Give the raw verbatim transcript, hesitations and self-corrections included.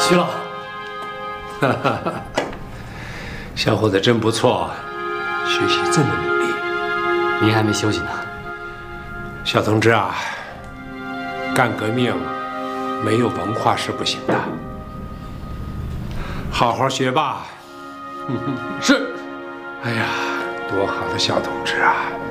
徐老， 哈哈，小伙子真不错，学习这么努力。 您还没休息呢。 小同志啊，干革命没有文化是不行的，好好学吧。 是。 哎呀，多好的小同志啊！